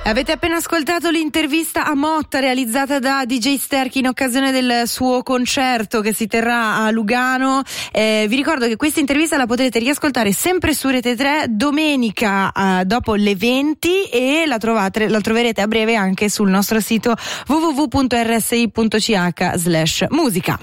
Avete appena ascoltato l'intervista a Motta realizzata da DJ Sterchi in occasione del suo concerto che si terrà a Lugano. Vi ricordo che questa intervista la potrete riascoltare sempre su Rete 3 domenica dopo le 20 e la troverete a breve anche sul nostro sito www.rsi.ch/musica.